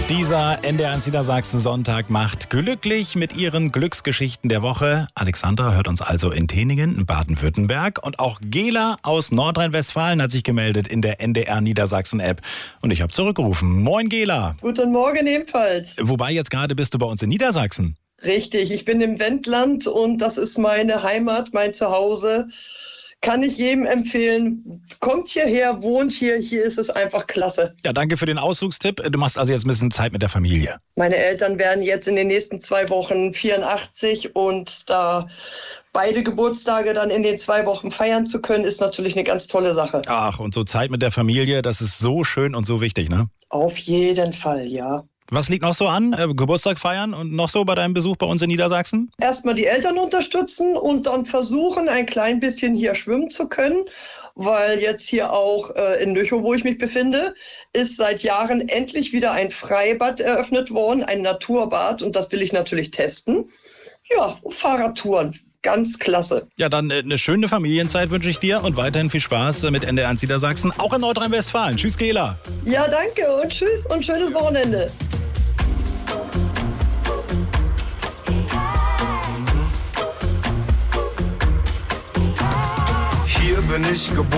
Dieser NDR1 Niedersachsen Sonntag macht glücklich mit ihren Glücksgeschichten der Woche. Alexandra hört uns also in Teningen, in Baden-Württemberg. Und auch Gela aus Nordrhein-Westfalen hat sich gemeldet in der NDR Niedersachsen App. Und ich habe zurückgerufen. Moin Gela. Guten Morgen ebenfalls. Wobei jetzt gerade bist du bei uns in Niedersachsen. Richtig, ich bin im Wendland und das ist meine Heimat, mein Zuhause. Kann ich jedem empfehlen, kommt hierher, wohnt hier ist es einfach klasse. Ja, danke für den Ausflugstipp. Du machst also jetzt ein bisschen Zeit mit der Familie. Meine Eltern werden jetzt in den nächsten 2 Wochen 84 und da beide Geburtstage dann in den 2 Wochen feiern zu können, ist natürlich eine ganz tolle Sache. Ach, und so Zeit mit der Familie, das ist so schön und so wichtig, ne? Auf jeden Fall, ja. Was liegt noch so an? Geburtstag feiern und noch so bei deinem Besuch bei uns in Niedersachsen? Erstmal die Eltern unterstützen und dann versuchen, ein klein bisschen hier schwimmen zu können, weil jetzt hier auch in Lüchow, wo ich mich befinde, ist seit Jahren endlich wieder ein Freibad eröffnet worden, ein Naturbad, und das will ich natürlich testen. Ja, Fahrradtouren. Ganz klasse. Ja, dann eine schöne Familienzeit wünsche ich dir und weiterhin viel Spaß mit NDR1 Niedersachsen, auch in Nordrhein-Westfalen. Tschüss, Gela. Ja, danke und tschüss und schönes Wochenende. Hier bin ich geboren.